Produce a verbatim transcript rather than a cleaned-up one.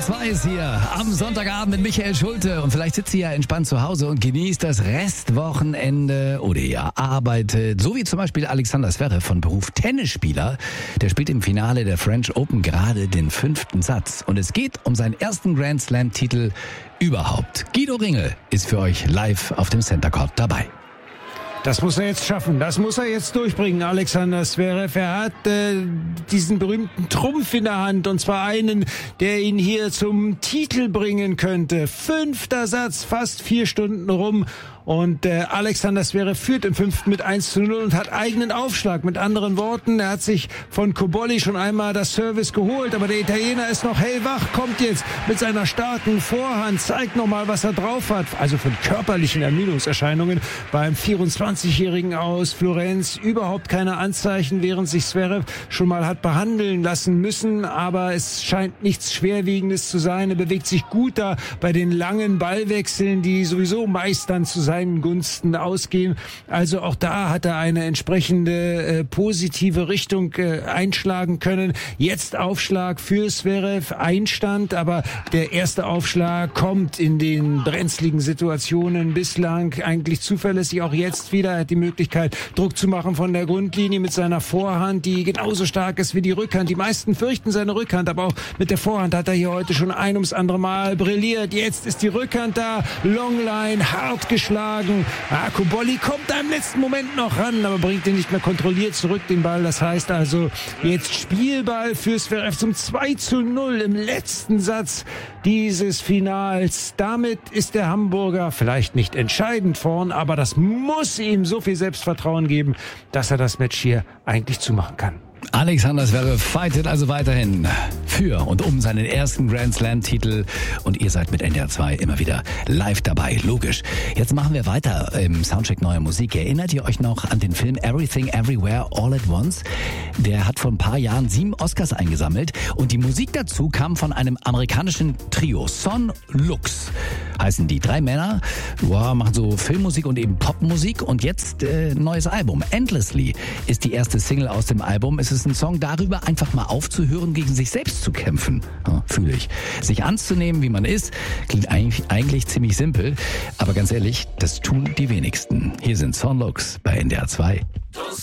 zwei ist hier am Sonntagabend mit Michael Schulte. Und vielleicht sitzt ihr ja entspannt zu Hause und genießt das Restwochenende oder ihr arbeitet. So wie zum Beispiel Alexander Zverev von Beruf Tennisspieler. Der spielt im Finale der French Open gerade den fünften Satz. Und es geht um seinen ersten Grand Slam-Titel überhaupt. Guido Ringel ist für euch live auf dem Center Court dabei. Das muss er jetzt schaffen, das muss er jetzt durchbringen, Alexander Zverev. Er hat äh, diesen berühmten Trumpf in der Hand, und zwar einen, der ihn hier zum Titel bringen könnte. Fünfter Satz, fast vier Stunden rum. Und äh, Alexander Zverev führt im fünften mit eins zu null und hat eigenen Aufschlag. Mit anderen Worten, er hat sich von Cobolli schon einmal das Service geholt, aber der Italiener ist noch hellwach, kommt jetzt mit seiner starken Vorhand, zeigt nochmal, was er drauf hat. Also von körperlichen Ermüdungserscheinungen beim vierundzwanzigjährigen aus Florenz überhaupt keine Anzeichen, während sich Zverev schon mal hat behandeln lassen müssen. Aber es scheint nichts Schwerwiegendes zu sein. Er bewegt sich gut da bei den langen Ballwechseln, die sowieso meist dann zu seinen Gunsten ausgehen. Also auch da hat er eine entsprechende äh, positive Richtung äh, einschlagen können. Jetzt Aufschlag für Zverev, Einstand, aber der erste Aufschlag kommt in den brenzligen Situationen bislang eigentlich zuverlässig. Auch jetzt wieder er hat die Möglichkeit, Druck zu machen von der Grundlinie mit seiner Vorhand, die genauso stark ist wie die Rückhand. Die meisten fürchten seine Rückhand, aber auch mit der Vorhand hat er hier heute schon ein ums andere Mal brilliert. Jetzt ist die Rückhand da, Longline, hart geschlagen. Ah, Cobolli kommt da im letzten Moment noch ran, aber bringt ihn nicht mehr kontrolliert zurück, den Ball. Das heißt also jetzt Spielball für Zverev zum zwei zu null im letzten Satz dieses Finals. Damit ist der Hamburger vielleicht nicht entscheidend vorn, aber das muss ihm so viel Selbstvertrauen geben, dass er das Match hier eigentlich zumachen kann. Alexander Zverev fightet also weiterhin für und um seinen ersten Grand Slam-Titel. Und ihr seid mit N D R zwei immer wieder live dabei, logisch. Jetzt machen wir weiter im Soundcheck neuer Musik. Erinnert ihr euch noch an den Film Everything Everywhere All at Once? Der hat vor ein paar Jahren sieben Oscars eingesammelt. Und die Musik dazu kam von einem amerikanischen Trio. Son Lux heißen die. Drei Männer, wow, machen so Filmmusik und eben Popmusik. Und jetzt äh, neues Album. Endlessly ist die erste Single aus dem Album. Es ist ein Song darüber, einfach mal aufzuhören, gegen sich selbst zu kämpfen. Ja, fühle ich. Sich anzunehmen, wie man ist, klingt eigentlich, eigentlich ziemlich simpel. Aber ganz ehrlich, das tun die wenigsten. Hier sind Son Lux bei N D R zwei.